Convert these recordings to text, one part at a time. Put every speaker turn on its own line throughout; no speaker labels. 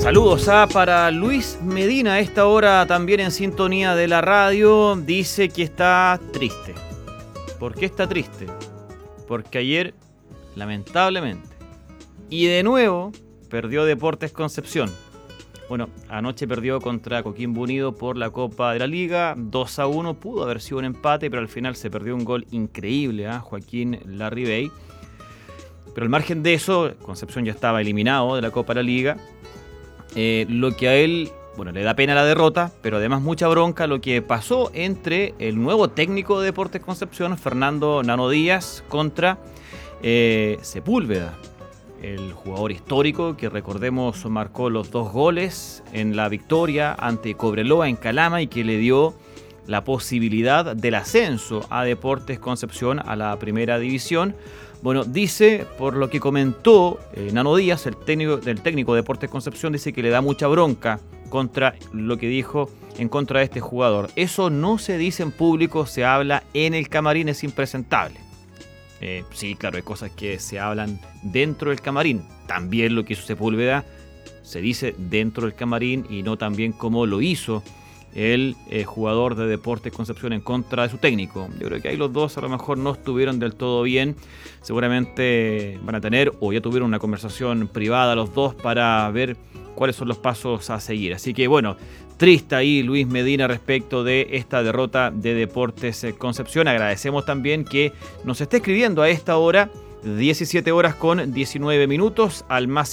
Saludos para Luis Medina, a esta hora también en sintonía de la radio. Dice que está triste. ¿Por qué está triste? Porque ayer, lamentablemente, y de nuevo, perdió Deportes Concepción. Bueno, anoche perdió contra Coquimbo Unido por la Copa de la Liga, 2-1, pudo haber sido un empate, pero al final se perdió un gol increíble, Joaquín Larribey. Pero al margen de eso, Concepción ya estaba eliminado de la Copa de la Liga. Lo que a él, le da pena la derrota, pero además mucha bronca lo que pasó entre el nuevo técnico de Deportes Concepción, Fernando Nano Díaz, contra Sepúlveda, el jugador histórico que, recordemos, marcó los 2 goles en la victoria ante Cobreloa en Calama y que le dio la posibilidad del ascenso a Deportes Concepción a la primera división. Bueno, dice, por lo que comentó Nano Díaz, el técnico de Deportes Concepción, dice que le da mucha bronca contra lo que dijo en contra de este jugador. Eso no se dice en público, se habla en el camarín, es impresentable. Sí, claro, hay cosas que se hablan dentro del camarín. También lo que hizo Sepúlveda se dice dentro del camarín y no también como lo hizo el jugador de Deportes Concepción en contra de su técnico. Yo creo que ahí los dos a lo mejor no estuvieron del todo bien. Seguramente van a tener o ya tuvieron una conversación privada los dos para ver cuáles son los pasos a seguir. Así que triste ahí Luis Medina respecto de esta derrota de Deportes Concepción. Agradecemos también que nos esté escribiendo a esta hora, 17 horas con 19 minutos, al más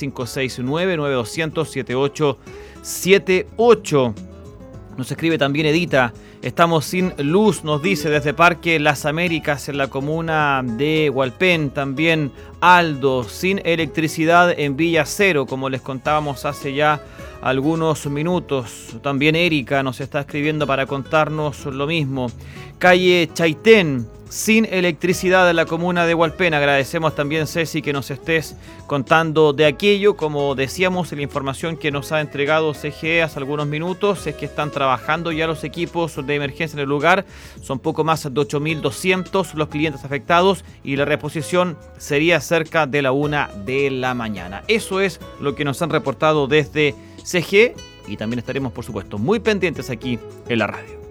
569-9200-7878. Nos escribe también Edita, estamos sin luz, nos dice desde Parque Las Américas en la comuna de Hualpén. También Aldo, sin electricidad en Villa Cero, como les contábamos hace ya algunos minutos. También Erika nos está escribiendo para contarnos lo mismo. Calle Chaitén, sin electricidad en la comuna de Hualpén. Agradecemos también, Ceci, que nos estés contando de aquello. Como decíamos, la información que nos ha entregado CGE hace algunos minutos es que están trabajando ya los equipos de emergencia en el lugar. Son poco más de 8.200 los clientes afectados y la reposición sería cerca de la 1 de la mañana. Eso es lo que nos han reportado desde CGE y también estaremos, por supuesto, muy pendientes aquí en la radio.